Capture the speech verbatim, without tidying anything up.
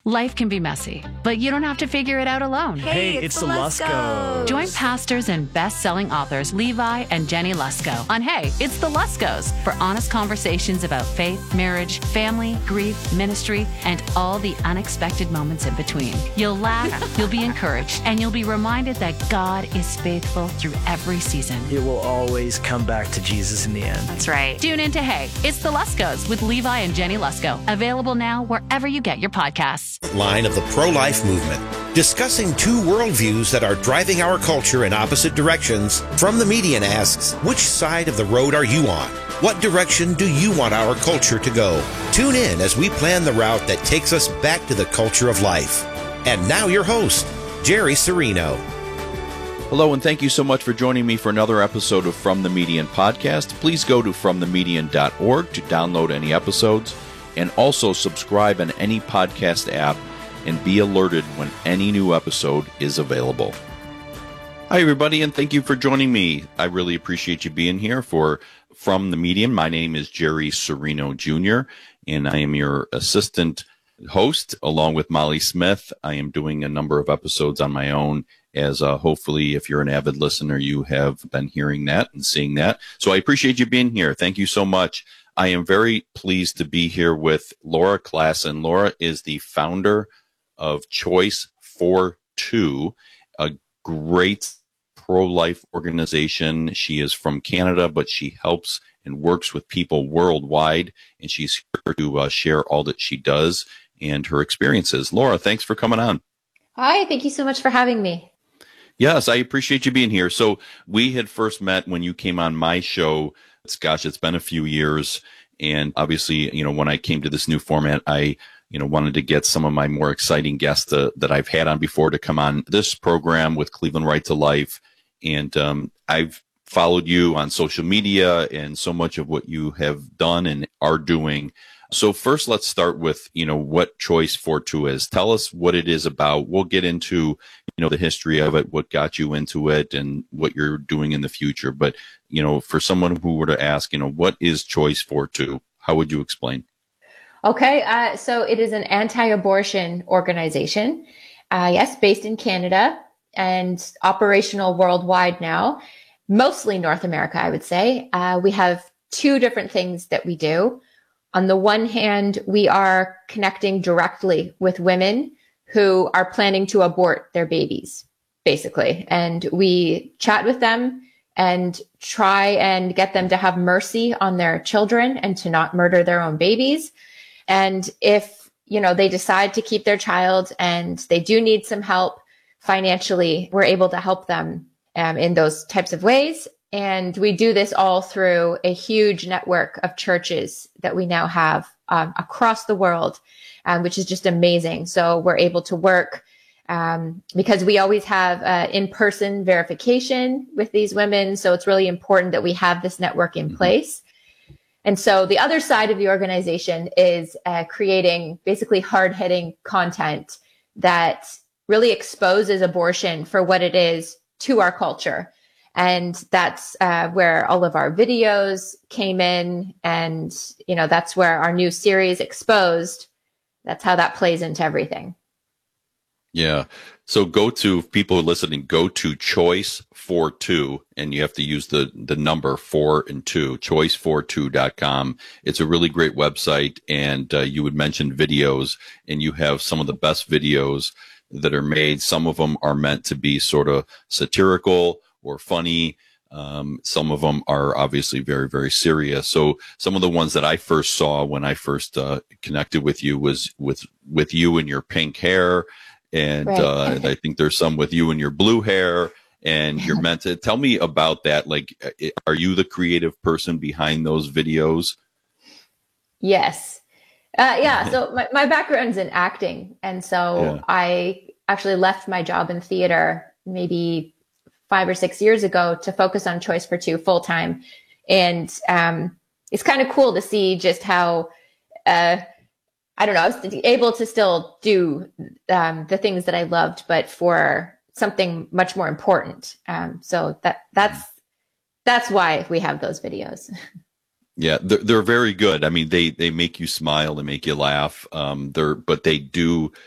Life can be messy, but you don't have to figure it out alone. Hey, Hey, it's, it's the the Luskos. Join pastors and best-selling authors Levi and Jenny Lusko on Hey, It's the Luskos for honest conversations about faith, marriage, family, grief, ministry, and all the unexpected moments in between. You'll laugh, you'll be encouraged, and you'll be reminded that God is faithful through every season. It will always come back to Jesus in the end. That's right. Tune in to Hey, It's the Luskos with Levi and Jenny Lusko. Available now wherever you get your podcasts. Line of the pro-life movement, discussing two worldviews that are driving our culture in opposite directions. From the Median asks, which side of the road are you on? What direction do you want our culture to go? Tune in as we plan the route that takes us back to the culture of life. And now your host, Jerry Serino. Hello, and thank you so much for joining me for another episode of From the Median podcast. Please go to from the median dot org to download any episodes, and also subscribe on any podcast app and be alerted when any new episode is available. Hi, everybody, and thank you for joining me. I really appreciate you being here for From the Median. My name is Jerry Serino Junior, and I am your assistant host along with Molly Smith. I am doing a number of episodes on my own, as uh, hopefully if you're an avid listener, you have been hearing that and seeing that. So I appreciate you being here. Thank you so much. I am very pleased to be here with Laura Klassen. Laura is the founder of Choice for Two, a great pro-life organization. She is from Canada, but she helps and works with people worldwide, and she's here to uh, share all that she does and her experiences. Laura, thanks for coming on. Hi, thank you so much for having me. Yes, I appreciate you being here. So we had first met when you came on my show. It's, gosh, it's been a few years. And obviously, you know, when I came to this new format, I, you know, wanted to get some of my more exciting guests to, that I've had on before to come on this program with Cleveland Right to Life. And um, I've followed you on social media and so much of what you have done and are doing. So first, let's start with, you know, what Choice for Two is. Tell us what it is about. We'll get into, you know, the history of it, what got you into it, and what you're doing in the future. But, you know, for someone who were to ask, you know, what is Choice for Two? How would you explain? Okay, uh, so it is an anti-abortion organization, uh, yes, based in Canada and operational worldwide now, mostly North America, I would say. Uh, we have two different things that we do. On the one hand, we are connecting directly with women who are planning to abort their babies, basically. And we chat with them and try and get them to have mercy on their children and to not murder their own babies. And if, you know, they decide to keep their child and they do need some help financially, we're able to help them um, in those types of ways. And we do this all through a huge network of churches that we now have um, across the world, um, which is just amazing. So we're able to work um, because we always have uh, in-person verification with these women. So it's really important that we have this network in place. And so the other side of the organization is uh, creating basically hard-hitting content that really exposes abortion for what it is to our culture. And that's uh, where all of our videos came in. And, you know, that's where our new series Exposed, that's how that plays into everything. Yeah. So go to, people listening, go to Choice for Two, and you have to use the, the number four and two, choice for two dot com. It's a really great website. And uh, you would mention videos, and you have some of the best videos that are made. Some of them are meant to be sort of satirical or funny. Um, some of them are obviously very, very serious. So some of the ones that I first saw when I first uh, connected with you was with, with you and your pink hair. And Right. uh, I think there's some with you and your blue hair, and you're meant to tell me about that. Like, are you the creative person behind those videos? Yes. Uh, yeah. So my, my background's in acting. And so Yeah. I actually left my job in theater maybe five or six years ago to focus on Choice for Two full time. And um, it's kind of cool to see just how, uh, I don't know, I was able to still do um, the things that I loved, but for something much more important. Um, so that that's that's why we have those videos. Yeah, they're, they're very good. I mean, they, they make you smile, they make you laugh. Um, they're, but they do